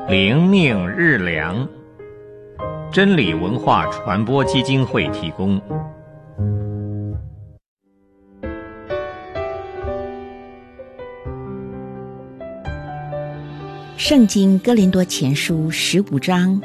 灵命日粮，真理文化传播基金会提供。 圣经哥林多前书15章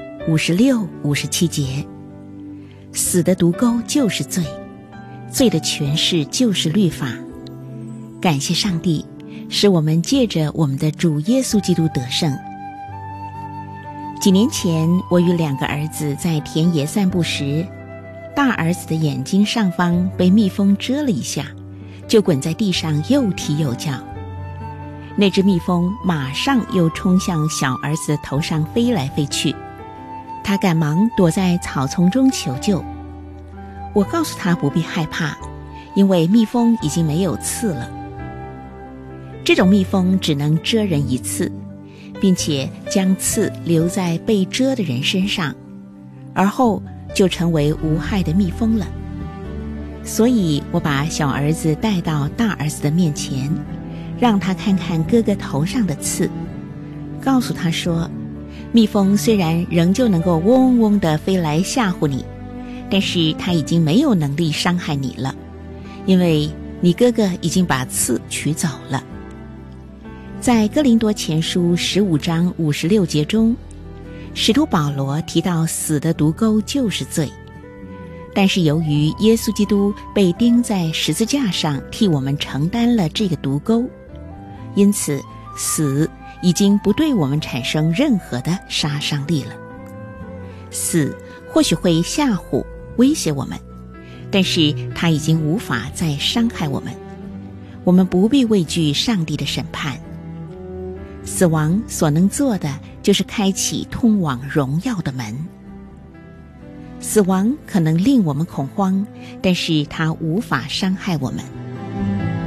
56、57节，死的毒钩就是罪，罪的权势就是律法。感谢上帝，使我们借着我们的主耶稣基督得胜。几年前，我与2个儿子在田野散步时，大儿子的眼睛上方被蜜蜂蛰了一下，就滚在地上又踢又叫。那只蜜蜂马上又冲向小儿子的头上飞来飞去，他赶忙躲在草丛中求救。我告诉他不必害怕，因为蜜蜂已经没有刺了。这种蜜蜂只能蛰人一次，并且将刺留在被蛰的人身上，而后就成为无害的蜜蜂了。所以我把小儿子带到大儿子的面前，让他看看哥哥头上的刺，告诉他说，蜜蜂虽然仍旧能够嗡嗡地飞来吓唬你，但是它已经没有能力伤害你了，因为你哥哥已经把刺取走了。在哥林多前书15章56节中，使徒保罗提到死的毒钩就是罪，但是由于耶稣基督被钉在十字架上替我们承担了这个毒钩，因此死已经不对我们产生任何的杀伤力了。死或许会吓唬威胁我们，但是它已经无法再伤害我们，我们不必畏惧上帝的审判。死亡所能做的就是开启通往荣耀的门。死亡可能令我们恐慌，但是它无法伤害我们。